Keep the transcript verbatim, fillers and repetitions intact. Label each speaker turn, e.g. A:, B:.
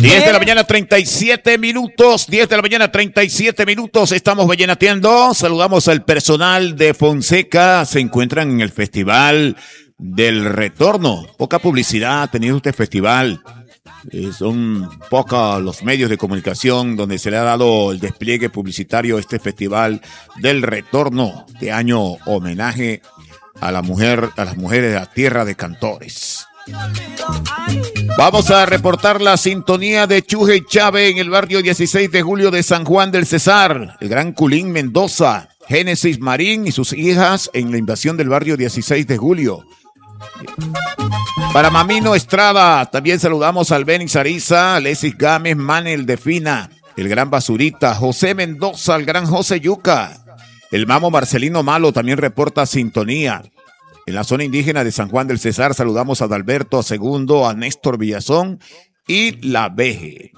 A: diez de la mañana, treinta y siete minutos. diez de la mañana, treinta y siete minutos. Estamos vallenateando. Saludamos al personal de Fonseca. Se encuentran en el Festival del Retorno. Poca publicidad ha tenido este festival. Eh, son pocos los medios de comunicación donde se le ha dado el despliegue publicitario a este Festival del Retorno. De año homenaje a la mujer, a las mujeres de la tierra de cantores. Vamos a reportar la sintonía de Chuje y Chávez en el barrio dieciséis de julio de San Juan del Cesar. El gran Culín Mendoza, Génesis Marín y sus hijas en la invasión del barrio dieciséis de julio. Para Mamino Estrada, también saludamos al Benis Ariza, Alexis Gámez, Manel Defina, el gran Basurita, José Mendoza, el gran José Yuca. El Mamo Marcelino Malo también reporta sintonía. En la zona indígena de San Juan del Cesar saludamos a Adalberto, a Segundo, a Néstor Villazón y La Veje.